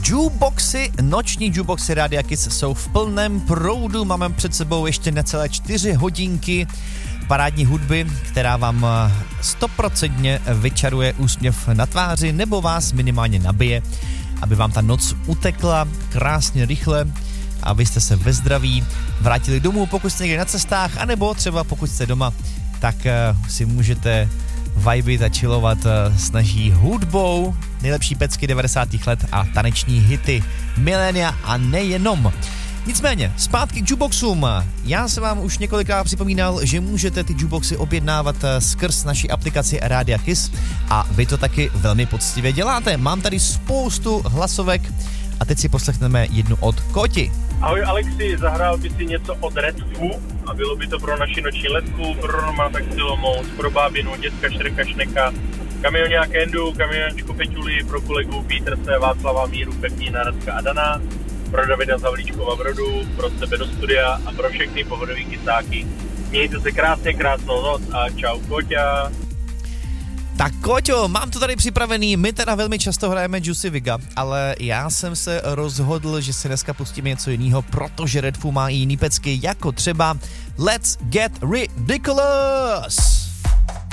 Noční jukeboxy Rádia Kiss jsou v plném proudu. Máme před sebou ještě necelé 4 hodinky parádní hudby, která vám 100% vyčaruje úsměv na tváři nebo vás minimálně nabije, aby vám ta noc utekla krásně rychle a vy jste se ve zdraví vrátili domů, pokud jste někde na cestách, anebo třeba pokud jste doma, tak si můžete vibit a chillovat s naší hudbou, nejlepší pecky 90. let a taneční hity milénia a nejenom. Nicméně, zpátky k jukeboxům. Já jsem vám už několikrát připomínal, že můžete ty jukeboxy objednávat skrz naší aplikaci Rádia Kiss a vy to taky velmi poctivě děláte. Mám tady spoustu hlasovek a teď si poslechneme jednu od Koti. Ahoj Alexi, zahrál by si něco od Redfu a bylo by to pro naši noční letku, pro Roma Taxilomous, pro bábinu, dětka Šreka Šneka, kamionňák Endu, kamiončku Peťuli, pro kolegu Pítrse, Václava, Míru, Pepína, Radka a Dana, pro Davida Zavlíčkova Brodu, pro sebe do studia a pro všechny pohodový kysáky. Mějte se krásně, krásnou noc a čau Koťa. Tak Koťo, mám to tady připravený, my teda velmi často hrajeme Juicy Viga, ale já jsem se rozhodl, že si dneska pustíme něco jiného, protože Redfu má i jiný pecky, jako třeba Let's Get Ridiculous!